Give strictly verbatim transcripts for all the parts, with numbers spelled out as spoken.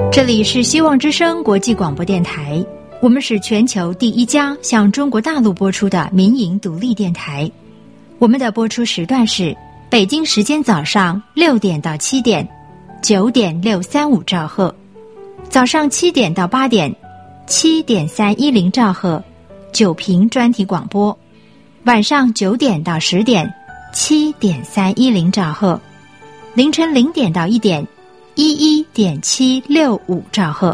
这里是希望之声国际广播电台，我们是全球第一家向中国大陆播出的民营独立电台。我们的播出时段是北京时间早上六点到七点，九点六三五兆赫；早上七点到八点，七点三一零兆赫，九频专题广播；晚上九点到十点，七点三一零兆赫；凌晨零点到一点。一一点七六五兆赫。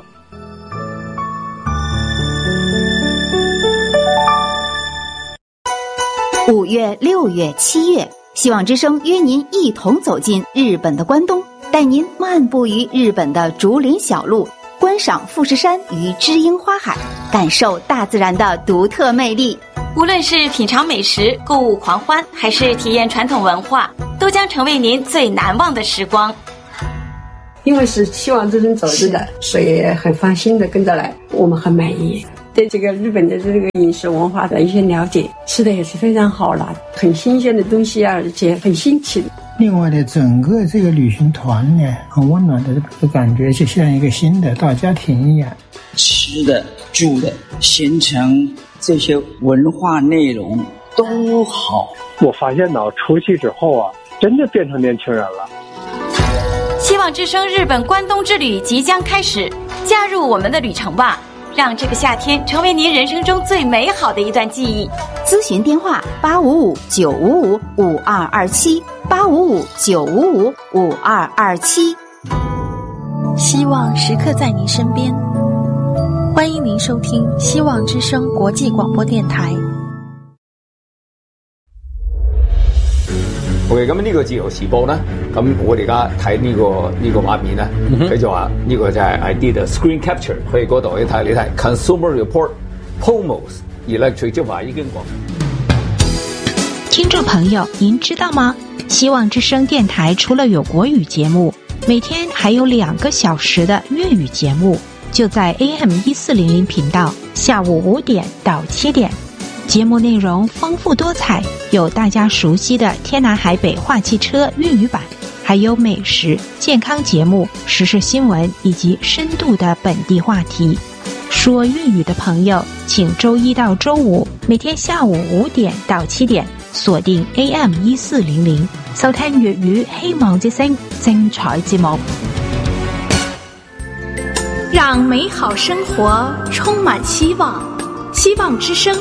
五月、六月、七月，希望之声约您一同走进日本的关东，带您漫步于日本的竹林小路，观赏富士山与知樱花海，感受大自然的独特魅力。 无论是品尝美食、购物狂欢，还是体验传统文化，都将成为您最难忘的时光。 因为是希望之声走的，所以很放心的跟着来，我们很满意。对这个日本的这个饮食文化的一些了解，吃的也是非常好了，很新鲜的东西啊，而且很新奇的。 另外呢，整个这个旅行团呢，很温暖的这个感觉，就像一个新的大家庭一样。 吃的、住的、行程这些文化内容都好。 我发现到出去之后啊，真的变成年轻人了。 希望之声日本关东之旅即将开始，加入我们的旅程吧，让这个夏天成为您人生中最美好的一段记忆。 咨询电话八五五九五五五二二七，八五五九五五五二二七。 希望时刻在您身边，欢迎您收听希望之声国际广播电台。 OK， 咁呢個自由時報咧，咁我哋而家睇呢個呢、這個畫面咧，佢就話呢個就係 I did a screen capture， 去嗰度你睇你睇 Consumer Report P O M O S Electric 就話已經講。 聽眾朋友，您知道嗎？希望之聲電台除了有國語節目，每天還有兩個小時的粵語節目，就在 A M 一四零零頻道，下午五點到七點。節目內容豐富多彩，有大家熟悉的天南海北話汽車粵語版，還有美食、健康節目、時事新聞以及深度的本地話題。說粵語的朋友，請周一到周五每天下午五點到七點鎖定 A M 一四零零，收聽粵語希望之聲精彩節目， 讓美好生活充滿希望。希望之聲。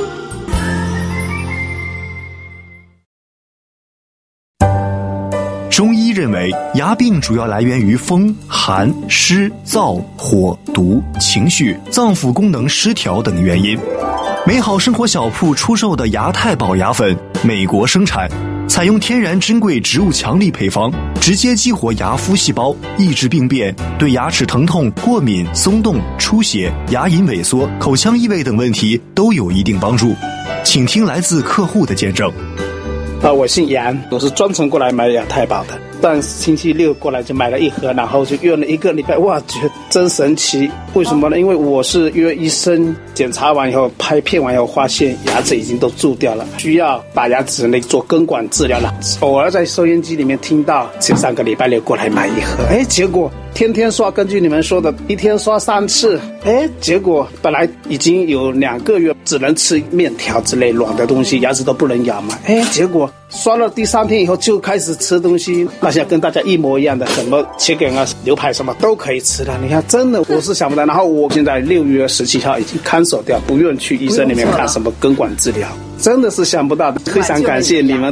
中醫認為牙病主要來源於風、寒、濕、燥、火、毒、情緒、臟腑功能失調等原因。美好生活小鋪出售的牙太保牙粉，美國生產，採用天然珍貴植物強力配方，直接激活牙膚細胞，抑制病變，對牙齒疼痛、過敏、鬆動、出血、牙齦萎縮、口腔異味等問題都有一定幫助。請聽來自客戶的見證。 啊，我姓楊，我是專程過來買牙太保的。上星期六過來就買了一盒，然後就用了一個禮拜，哇，覺得真神奇。為什麼呢？因為我是約醫生檢查完以後，拍片完以後，發現牙齒已經都蛀掉了，需要把牙齒呢做根管治療了。偶爾在收音機裡面聽到，就上個禮拜六過來買一盒，哎，結果天天刷，根據你們說的，一天刷三次，哎，結果本來已經有兩個月只能吃麵條之類軟的東西，牙齒都不能咬嘛，哎，結果刷了第三天以後就開始吃東西，那現在跟大家一模一樣的，什麼chicken啊、牛排什麼都可以吃了。你看，真的我是想不到。然後我現在六月十七號已經cancel掉，不願去醫生裡面看什麼根管治療，真的是想不到的，非常感謝你們。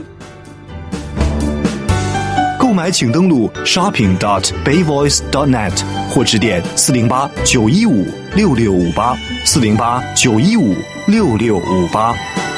購買請登錄 shopping dot bayvoice dot net 或致電四零八九一五六六五八四零八九一五六六五八。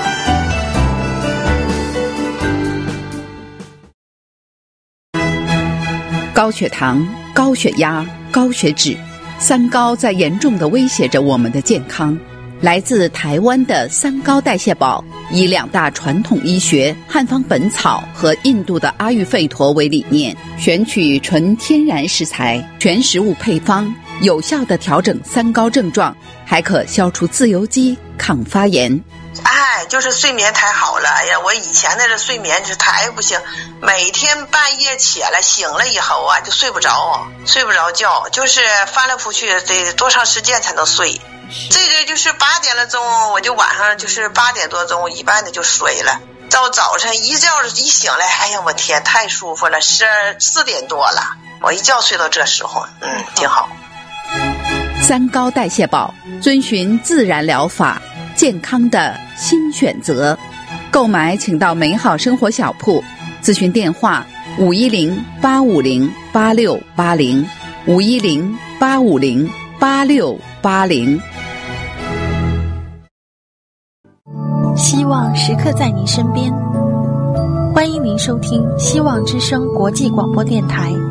高血糖、高血压、高血脂，三高在严重地威胁着我们的健康。来自台湾的三高代谢宝，以两大传统医学汉方本草和印度的阿育吠陀为理念，选取纯天然食材、全食物配方，有效地调整三高症状，还可消除自由基、抗发炎。 嗨， 哎，就是睡眠太好了。哎呀，我以前那个睡眠是太不行，每天半夜起来醒了以后啊，就睡不着，睡不着觉，就是翻来覆去得多长时间才能睡。这个就是八点了钟，我就晚上就是八点多钟一般的就睡了。到早晨一觉一醒来，哎呀，我天，太舒服了，十四点多了，我一觉睡到这时候，嗯，挺好。 三高代谢宝，遵循自然疗法，健康的新选择。购买请到美好生活小铺，咨询电话五一零八五零八六八零五一零八五零八六八零。 希望时刻在您身边，欢迎您收听希望之声国际广播电台